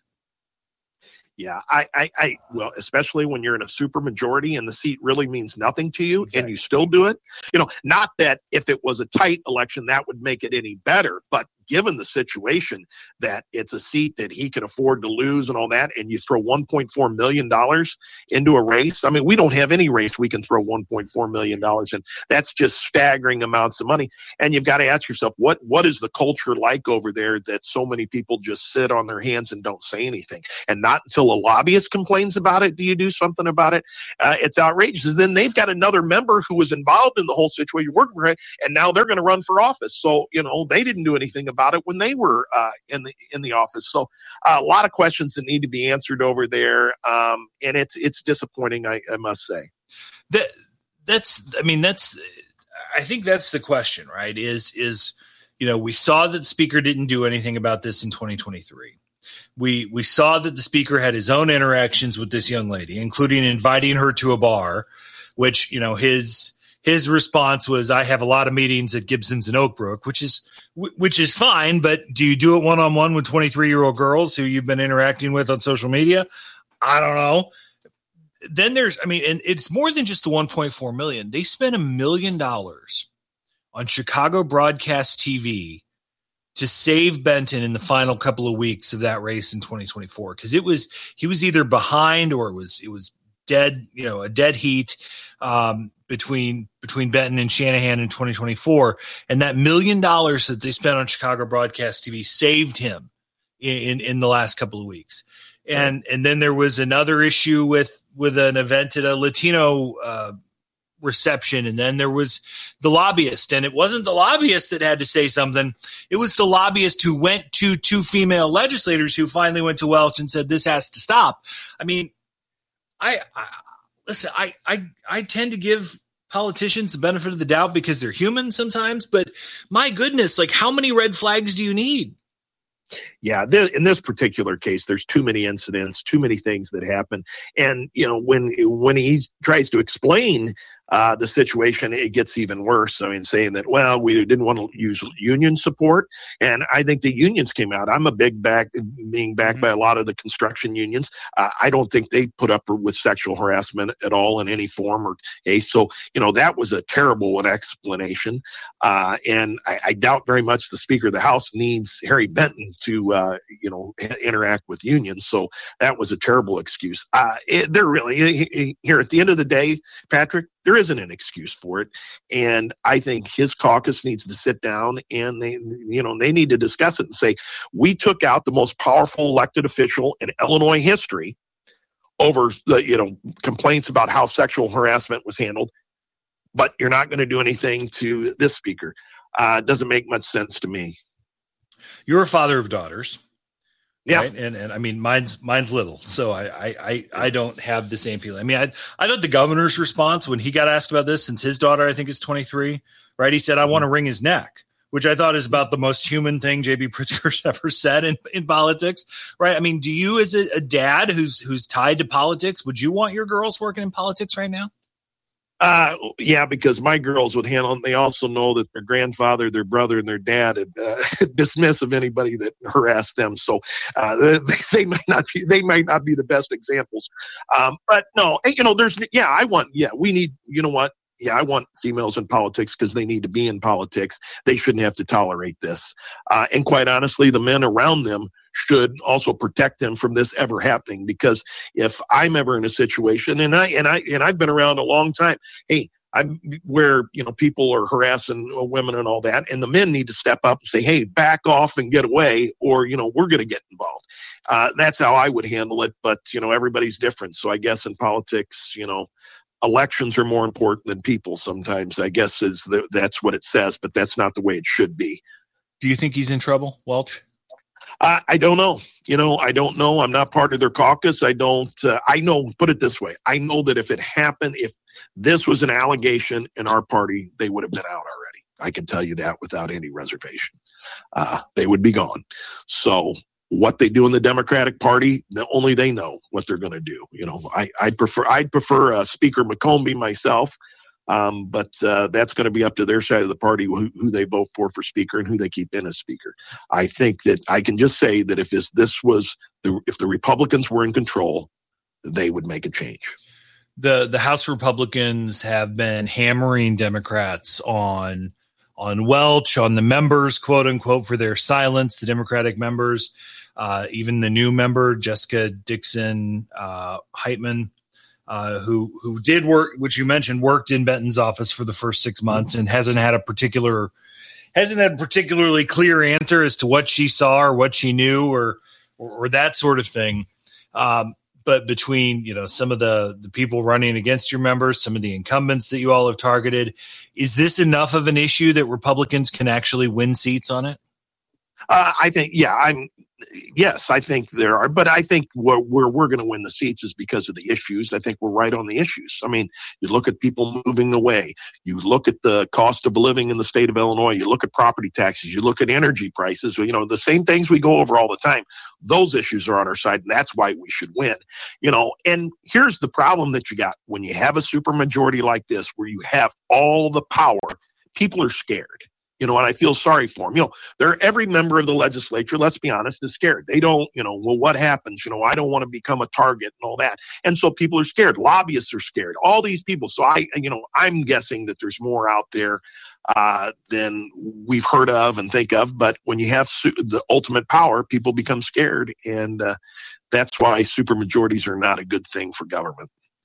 Yeah, I, I, I, well, especially when you're in a super majority and the seat really means nothing to you, exactly. and you still do it. You know, not that if it was a tight election that would make it any better, but given the situation that it's a seat that he can afford to lose and all that, and you throw one point four million dollars into a race. I mean, we don't have any race we can throw one point four million dollars in. That's just staggering amounts of money. And you've got to ask yourself, what what is the culture like over there that so many people just sit on their hands and don't say anything? And not until a lobbyist complains about it do you do something about it. Uh, it's outrageous. And then they've got another member who was involved in the whole situation, working for it, and now they're going to run for office. So, you know, they didn't do anything about it when they were uh, in the in the office. So uh, a lot of questions that need to be answered over there, um, and it's it's disappointing, I, I must say. That that's I mean that's I think that's the question, right? Is is you know, we saw that the speaker didn't do anything about this in twenty twenty-three. We we saw that the speaker had his own interactions with this young lady, including inviting her to a bar, which, you know, his his response was, I have a lot of meetings at Gibson's and Oak Brook, which is which is fine, but do you do it one-on-one with twenty-three-year-old girls who you've been interacting with on social media? I don't know. Then there's, I mean, and it's more than just the one point four million dollars. They spent a million dollars on Chicago Broadcast T V to save Benton in the final couple of weeks of that race in twenty twenty-four. Cause it was, he was either behind or it was, it was dead, you know, a dead heat, um, between, between Benton and Shanahan in twenty twenty-four. And that million dollars that they spent on Chicago Broadcast T V saved him in, in, in the last couple of weeks. And, and then there was another issue with, with an event at a Latino, uh, reception. And then there was the lobbyist, and it wasn't the lobbyist that had to say something. It was the lobbyist who went to two female legislators who finally went to Welch and said, this has to stop. I mean, I, I listen, I, I, I tend to give politicians the benefit of the doubt because they're human sometimes, but my goodness, like, how many red flags do you need? Yeah, there, in this particular case, there's too many incidents, too many things that happen. And, you know, when when he tries to explain uh, the situation, it gets even worse. I mean, saying that, well, we didn't want to use union support. And I think the unions came out. I'm a big back, being backed mm-hmm. by a lot of the construction unions. Uh, I don't think they put up with sexual harassment at all in any form or case. So, you know, that was a terrible explanation. Uh, and I, I doubt very much the Speaker of the House needs Harry Benton to, uh, you know, interact with unions. So that was a terrible excuse. Uh, it, they're really, here at the end of the day, Patrick, there isn't an excuse for it. And I think his caucus needs to sit down and they, you know, they need to discuss it and say, we took out the most powerful elected official in Illinois history over the, you know, complaints about how sexual harassment was handled, but you're not going to do anything to this speaker. Uh, doesn't make much sense to me. You're a father of daughters. Yeah. Right? And, and I mean, mine's, mine's little, so I, I, I, I don't have the same feeling. I mean, I, I thought the governor's response when he got asked about this, since his daughter, I think, is twenty-three, right? He said, I want to wring his neck, which I thought is about the most human thing J B Pritzker's ever said in, in politics, right? I mean, do you, as a, a dad who's, who's tied to politics, would you want your girls working in politics right now? Uh, yeah, because my girls would handle it. They also know that their grandfather, their brother, and their dad would uh, dismiss of anybody that harassed them. So uh, they, they might not be, they might not be the best examples. Um, but no, you know, there's, yeah, I want, yeah, we need, you know what? Yeah, I want females in politics because they need to be in politics. They shouldn't have to tolerate this. Uh, and quite honestly, the men around them should also protect them from this ever happening. Because if I'm ever in a situation, and I and I and I've been around a long time, hey, I'm where you know people are harassing women and all that, and the men need to step up and say, hey, back off and get away, or you know we're going to get involved. Uh, that's how I would handle it. But you know everybody's different, so I guess in politics, you know. Elections are more important than people sometimes, I guess is the, that's what it says, but that's not the way it should be. Do you think he's in trouble, Welch? Uh, I don't know. You know, I don't know. I'm not part of their caucus. I don't, uh, I know, put it this way. I know that if it happened, if this was an allegation in our party, they would have been out already. I can tell you that without any reservation. Uh, they would be gone. So what they do in the Democratic Party, the, only they know what they're going to do. You know, I, I'd prefer, I'd prefer uh, Speaker McCombie myself. Um, but uh, that's going to be up to their side of the party who, who they vote for for speaker and who they keep in as speaker. I think that I can just say that if this, this was the, if the Republicans were in control, they would make a change. The the House Republicans have been hammering Democrats on on Welch, on the members, quote unquote, for their silence. The Democratic members, uh, even the new member Jessica Dixon uh, Heitman. Uh, who who did work, which you mentioned, worked in Benton's office for the first six months and hasn't had a particular hasn't had a particularly clear answer as to what she saw or what she knew or or, or that sort of thing. Um, but between, you know, some of the the people running against your members, some of the incumbents that you all have targeted, is this enough of an issue that Republicans can actually win seats on it? Uh, I think, yeah, I'm. Yes, I think there are, but I think where, where we're going to win the seats is because of the issues. I think we're right on the issues. I mean, you look at people moving away, you look at the cost of living in the state of Illinois, you look at property taxes, you look at energy prices, you know, the same things we go over all the time. Those issues are on our side, and that's why we should win. You know, and here's the problem that you got when you have a supermajority like this, where you have all the power, people are scared. You know, and I feel sorry for them. You know, they're every member of the legislature, let's be honest, is scared. They don't, you know, well, what happens? You know, I don't want to become a target and all that. And so people are scared. Lobbyists are scared. All these people. So I, you know, I'm guessing that there's more out there uh, than we've heard of and think of. But when you have su- the ultimate power, people become scared. And uh, that's why supermajorities are not a good thing for government.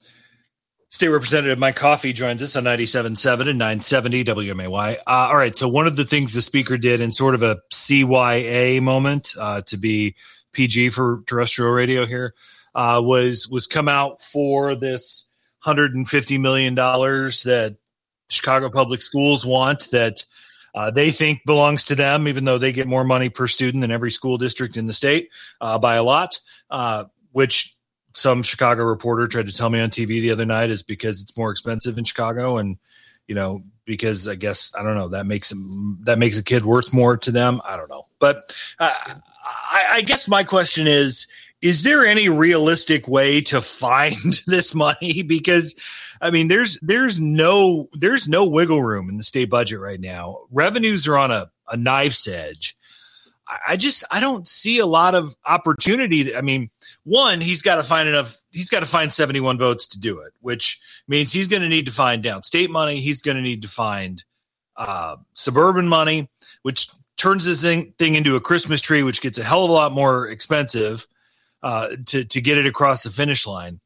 State Representative Mike Coffey joins us on ninety-seven point seven and nine seventy W M A Y. Uh, all right, so one of the things the speaker did in sort of a C Y A moment, uh, to be P G for terrestrial radio here, uh, was was come out for this one hundred fifty million dollars that Chicago Public Schools want, that uh, they think belongs to them, even though they get more money per student than every school district in the state uh, by a lot, uh, which some Chicago reporter tried to tell me on T V the other night is because it's more expensive in Chicago. And, you know, because I guess, I don't know, that makes them, that makes a kid worth more to them. I don't know. But uh, I, I guess my question is, is there any realistic way to find this money? Because, I mean, there's, there's no, there's no wiggle room in the state budget right now. Revenues are on a, a knife's edge. I just, I don't see a lot of opportunity. I mean, one, he's got to find enough, he's got to find seventy-one votes to do it, which means he's going to need to find downstate money. He's going to need to find uh, suburban money, which turns this thing, thing into a Christmas tree, which gets a hell of a lot more expensive uh, to, to get it across the finish line.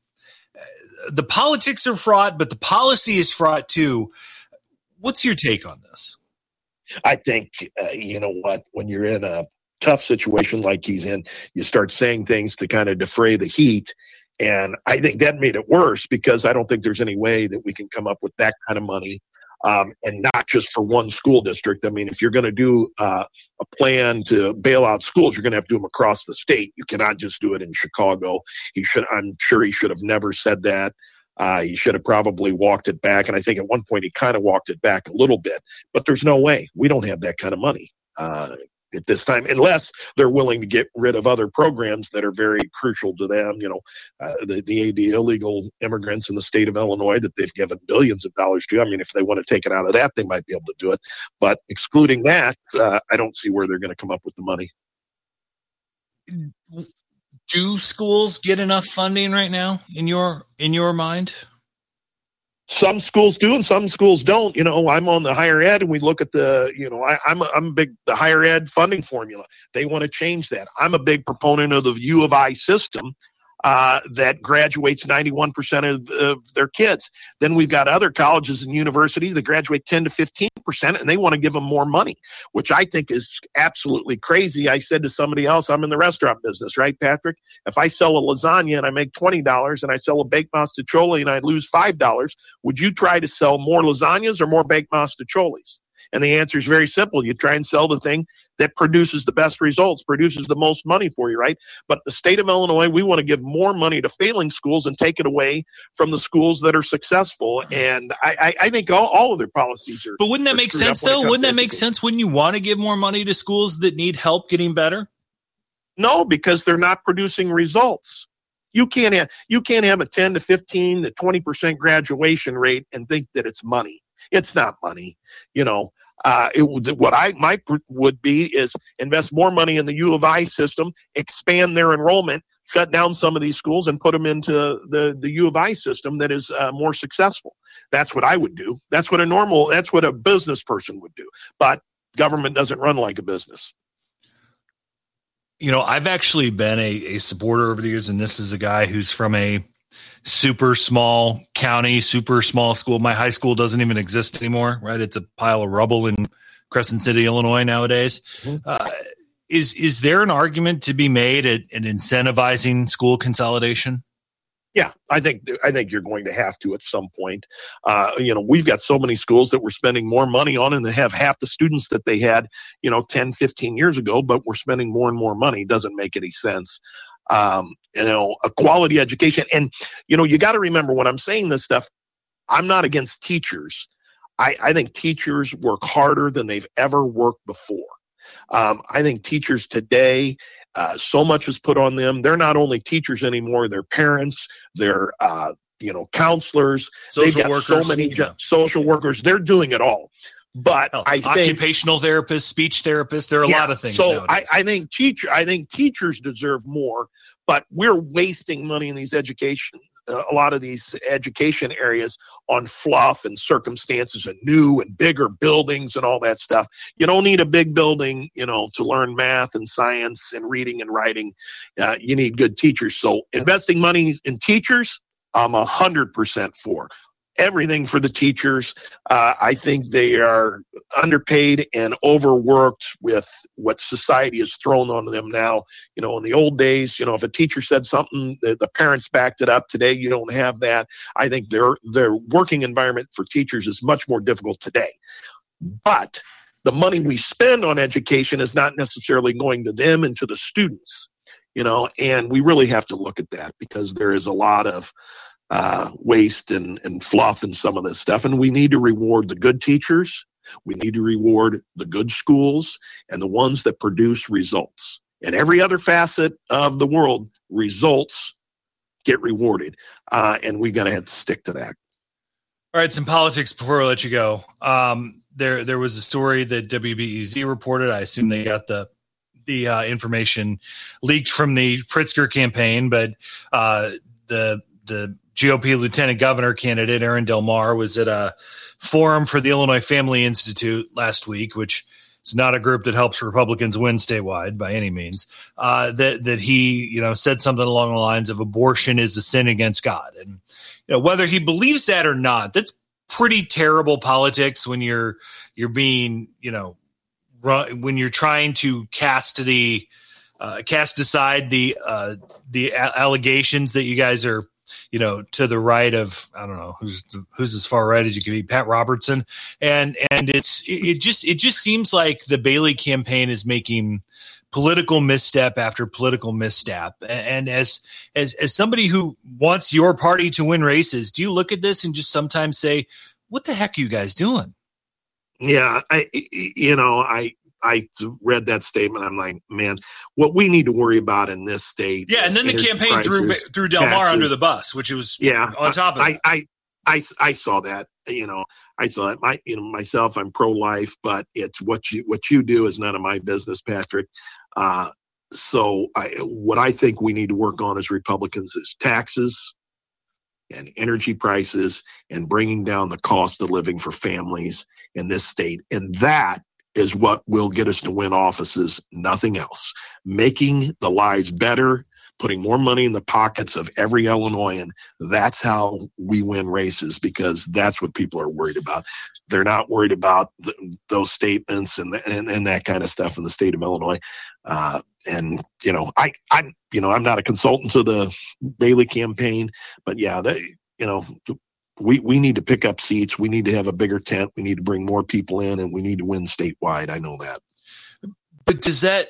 The politics are fraught, but the policy is fraught too. What's your take on this? I think, uh, you know what, when you're in a tough situation like he's in, you start saying things to kind of defray the heat. And I think that made it worse because I don't think there's any way that we can come up with that kind of money. Um, and not just for one school district. I mean, if you're going to do uh, a plan to bail out schools, you're going to have to do them across the state. You cannot just do it in Chicago. He should, I'm sure he should have never said that. Uh, he should have probably walked it back. And I think at one point he kind of walked it back a little bit. But there's no way. We don't have that kind of money uh, at this time, unless they're willing to get rid of other programs that are very crucial to them. You know, uh, the, the, the illegal immigrants in the state of Illinois that they've given billions of dollars to. I mean, if they want to take it out of that, they might be able to do it. But excluding that, uh, I don't see where they're going to come up with the money. Do schools get enough funding right now in your in your mind? Some schools do and some schools don't. You know, I'm on the higher ed and we look at the, you know, I, I'm, a, I'm a big, the higher ed funding formula. They want to change that. I'm a big proponent of the U of I system uh, that graduates ninety-one percent of, of their kids. Then we've got other colleges and universities that graduate ten to fifteen percent and they want to give them more money, which I think is absolutely crazy. I said to somebody else, I'm in the restaurant business, right, Patrick? If I sell a lasagna and I make twenty dollars and I sell a baked mostaccioli and I lose five dollars, would you try to sell more lasagnas or more baked mostaccioli's? And the answer is very simple. You try and sell the thing that produces the best results, produces the most money for you, right? But the state of Illinois, we want to give more money to failing schools and take it away from the schools that are successful. And I, I, I think all, all of their policies are. But wouldn't that make sense, though? Wouldn't that make sense? Wouldn't you want to give more money to schools that need help getting better? No, because they're not producing results. You can't have you can't have a ten to fifteen to twenty percent graduation rate and think that it's money. It's not money. You know, uh, it would, what I might would be is invest more money in the U of I system, expand their enrollment, shut down some of these schools, and put them into the the U of I system that is uh, more successful. That's what I would do. That's what a normal. That's what a business person would do. But government doesn't run like a business. You know, I've actually been a, a supporter over the years, and this is a guy who's from a super small county, super small school. My high school doesn't even exist anymore, right? It's a pile of rubble in Crescent City, Illinois nowadays. Mm-hmm. Uh, is is there an argument to be made at, at incentivizing school consolidation? Yeah, I think I think you're going to have to at some point. Uh, you know, we've got so many schools that we're spending more money on and they have half the students that they had, you know, ten, fifteen years ago, but we're spending more and more money. It doesn't make any sense. Um, you know, a quality education. And, you know, you got to remember when I'm saying this stuff, I'm not against teachers. I, I think teachers work harder than they've ever worked before. Um, I think teachers today, uh, so much is put on them. They're not only teachers anymore; they're parents, they're uh, you know counselors, social they've got workers, so many yeah. jo- social workers. They're doing it all. But Hell, I think occupational therapists, speech therapists, there are a yeah, lot of things. So I, nowadays. I think teacher, I think teachers deserve more, but we're wasting money in these education, uh, a lot of these education areas on fluff and circumstances and new and bigger buildings and all that stuff. You don't need a big building, you know, to learn math and science and reading and writing. Uh, you need good teachers. So investing money in teachers, I'm a hundred percent for. Everything for the teachers. Uh, I think they are underpaid and overworked with what society has thrown on them now. You know, in the old days, you know, if a teacher said something, the, the parents backed it up. Today, you don't have that. I think their their working environment for teachers is much more difficult today. But the money we spend on education is not necessarily going to them and to the students. You know, and we really have to look at that because there is a lot of Uh, waste and, and fluff and some of this stuff. And we need to reward the good teachers. We need to reward the good schools and the ones that produce results. In every other facet of the world, results get rewarded. Uh, and we got to have to stick to that. All right, some politics before I let you go. Um, there, there was a story that W B E Z reported. I assume they got the the uh, information leaked from the Pritzker campaign, but uh, the the G O P lieutenant governor candidate Aaron Del Mar was at a forum for the Illinois Family Institute last week, which is not a group that helps Republicans win statewide by any means. Uh, that that he, you know, said something along the lines of abortion is a sin against God, and you know whether he believes that or not, that's pretty terrible politics when you're you're being, you know, run, when you're trying to cast the uh, cast aside the uh, the a- allegations that you guys are, you know, to the right of, I don't know, who's who's as far right as you can be, Pat Robertson. And and it's it just it just seems like the Bailey campaign is making political misstep after political misstep. And as as as somebody who wants your party to win races, do you look at this and just sometimes say, what the heck are you guys doing? Yeah, I you know, I I read that statement. I'm like, man, what we need to worry about in this state. Yeah, and then the campaign threw threw Del Mar under the bus, which was yeah on top of I, that. I, I, I, I saw that. You know, I saw that. My, you know, myself, I'm pro-life, but it's what you what you do is none of my business, Patrick. Uh, so, I, what I think we need to work on as Republicans is taxes and energy prices and bringing down the cost of living for families in this state, and that is what will get us to win offices, nothing else. Making the lives better, putting more money in the pockets of every Illinoisan, that's how we win races, because that's what people are worried about. They're not worried about th- those statements and, the, and and that kind of stuff in the state of Illinois. Uh, and, you know, I, I, you know, I'm not a consultant to the Bailey campaign, but yeah, they, you know, We we need to pick up seats. We need to have a bigger tent. We need to bring more people in, and we need to win statewide. I know that. But does that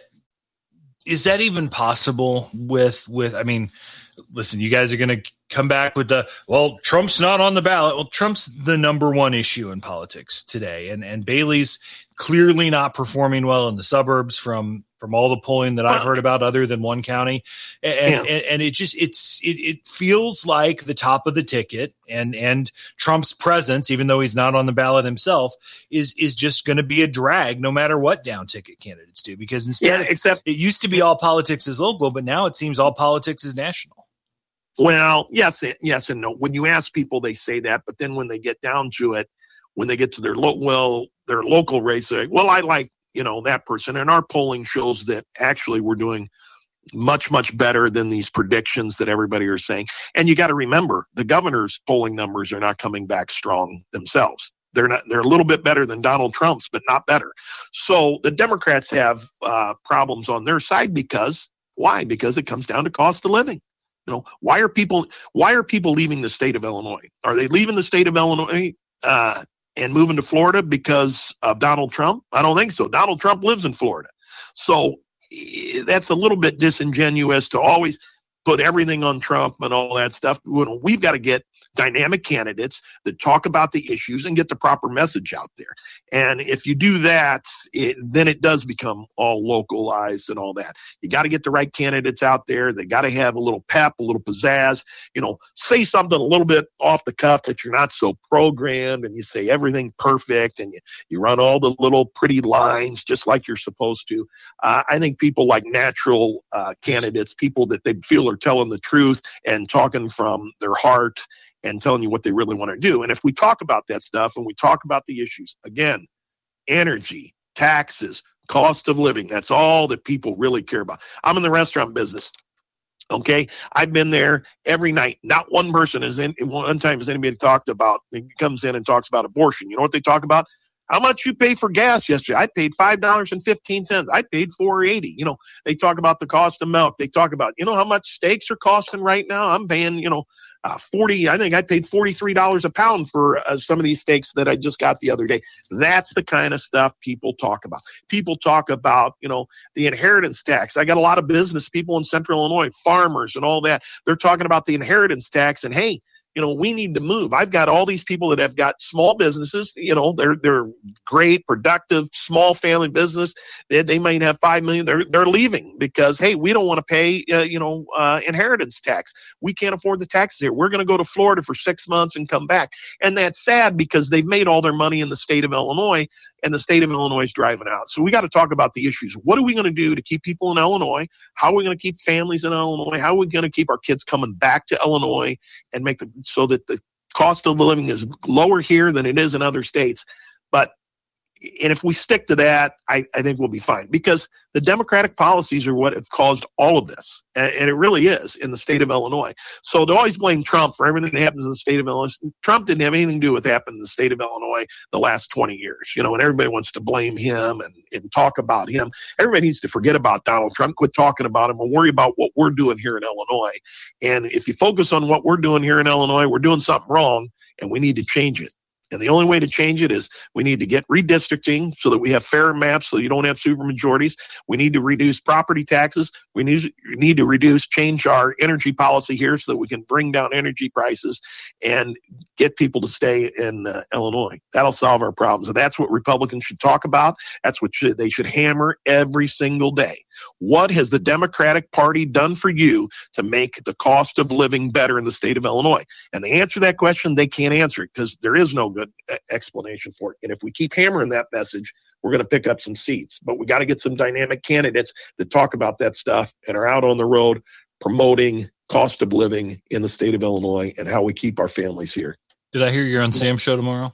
is that even possible with with? I mean, listen, you guys are going to come back with the well, Trump's not on the ballot. Well, Trump's the number one issue in politics today, and and Bailey's clearly not performing well in the suburbs from. From all the polling that I've heard about, other than one county, and yeah. and, and it just it's it, it feels like the top of the ticket, and and Trump's presence, even though he's not on the ballot himself, is is just going to be a drag, no matter what down ticket candidates do. Because instead, yeah, except it used to be all politics is local, but now it seems all politics is national. Well, yes, yes, and no. When you ask people, they say that, but then when they get down to it, when they get to their lo- well, their local race, they're like, well, I like. you know, that person. And our polling shows that actually we're doing much, much better than these predictions that everybody are saying. And you got to remember, the governor's polling numbers are not coming back strong themselves. They're not, they're a little bit better than Donald Trump's, but not better. So the Democrats have uh, problems on their side because why? Because it comes down to cost of living. You know, why are people, why are people leaving the state of Illinois? Are they leaving the state of Illinois, uh, and moving to Florida because of Donald Trump? I don't think so. Donald Trump lives in Florida. So that's a little bit disingenuous to always put everything on Trump and all that stuff. We've got to get dynamic candidates that talk about the issues and get the proper message out there. And if you do that, it, then it does become all localized and all that. You got to get the right candidates out there. They got to have a little pep, a little pizzazz, you know, say something a little bit off the cuff that you're not so programmed and you say everything perfect and you, you run all the little pretty lines just like you're supposed to. Uh, I think people like natural uh, candidates, people that they feel are telling the truth and talking from their heart and telling you what they really want to do. And if we talk about that stuff and we talk about the issues, again, energy, taxes, cost of living, that's all that people really care about. I'm in the restaurant business. Okay. I've been there every night. Not one person is in, one time has anybody talked about, he comes in and talks about abortion. You know what they talk about? How much you pay for gas yesterday? I paid five dollars and fifteen cents. I paid four eighty. You know, they talk about the cost of milk. They talk about, you know, how much steaks are costing right now? I'm paying, you know, uh, forty. I think I paid forty-three dollars a pound for uh, some of these steaks that I just got the other day. That's the kind of stuff people talk about. People talk about, you know, the inheritance tax. I got a lot of business people in Central Illinois, farmers and all that. They're talking about the inheritance tax and, hey, you know, we need to move. I've got all these people that have got small businesses. You know, they're they're great, productive, small family business. They, they might have five million. They're they're leaving because hey, we don't want to pay uh, you know uh, inheritance tax. We can't afford the taxes here. We're going to go to Florida for six months and come back. And that's sad because they've made all their money in the state of Illinois. And the state of Illinois is driving out. So we got to talk about the issues. What are we going to do to keep people in Illinois? How are we going to keep families in Illinois? How are we going to keep our kids coming back to Illinois and make them so that the cost of living is lower here than it is in other states? But and if we stick to that, I, I think we'll be fine because the Democratic policies are what have caused all of this. And, and it really is in the state of Illinois. So to always blame Trump for everything that happens in the state of Illinois, Trump didn't have anything to do with what happened in the state of Illinois the last twenty years, you know, and everybody wants to blame him and, and talk about him. Everybody needs to forget about Donald Trump, quit talking about him and worry about what we're doing here in Illinois. And if you focus on what we're doing here in Illinois, we're doing something wrong and we need to change it. And the only way to change it is we need to get redistricting so that we have fair maps so you don't have supermajorities. We need to reduce property taxes. We need, we need to reduce, change our energy policy here so that we can bring down energy prices and get people to stay in uh, Illinois. That'll solve our problems. And that's what Republicans should talk about. That's what should, they should hammer every single day. What has the Democratic Party done for you to make the cost of living better in the state of Illinois? And they answer that question, they can't answer it because there is no good explanation for it. And if we keep hammering that message, we're going to pick up some seats. But we got to get some dynamic candidates that talk about that stuff and are out on the road promoting cost of living in the state of Illinois and how we keep our families here. Did I hear you're on Sam's show tomorrow?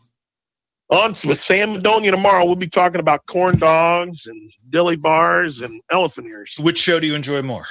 On with Sam Madonia tomorrow. We'll be talking about corn dogs and dilly bars and elephant ears. Which show do you enjoy more?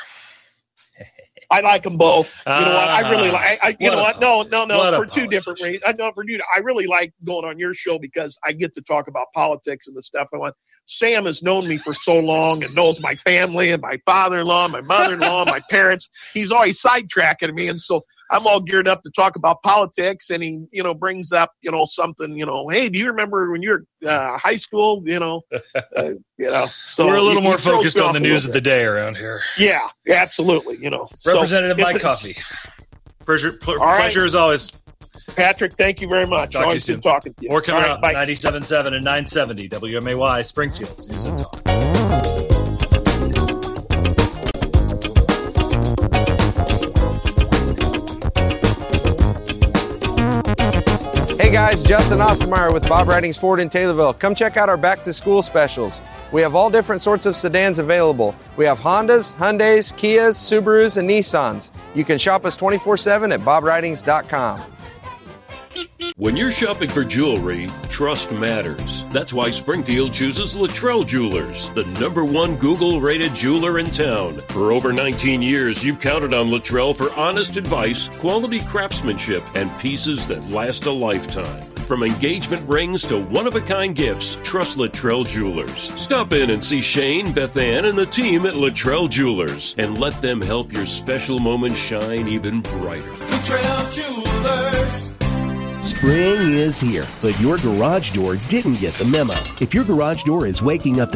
I like them both. You know what? I really like. I, you what know what? No, no, no. What For two different reasons. I know for you. I really like going on your show because I get to talk about politics and the stuff I want. Sam has known me for so long and knows my family and my father-in-law, my mother-in-law, my parents. He's always sidetracking me, and so I'm all geared up to talk about politics, and he, you know, brings up, you know, something, you know, hey, do you remember when you were uh, high school? You know, uh, you know. So we're a little he, more he throws focused me on off the a news little of the bit. day around here. Yeah, absolutely. You know, Representative so, Mike it's- Coffey. Pleasure, pl- All right. pleasure as always. Patrick, thank you very much. Talk to you Always soon. good talking to you. More coming All right, up, bye. ninety-seven point seven and nine seventy W M A Y, Springfield News and Talk. Hey guys, Justin Ostermeyer with Bob Ridings Ford in Taylorville. Come check out our back to school specials. We have all different sorts of sedans available. We have Hondas, Hyundais, Kias, Subarus, and Nissans. You can shop us twenty-four seven at bob ridings dot com. When you're shopping for jewelry, trust matters. That's why Springfield chooses Luttrell Jewelers, the number one Google-rated jeweler in town. For over nineteen years, you've counted on Luttrell for honest advice, quality craftsmanship, and pieces that last a lifetime. From engagement rings to one-of-a-kind gifts, trust Luttrell Jewelers. Stop in and see Shane, Beth Ann, and the team at Luttrell Jewelers, and let them help your special moment shine even brighter. Luttrell Jewelers. Spring is here, but your garage door didn't get the memo. If your garage door is waking up the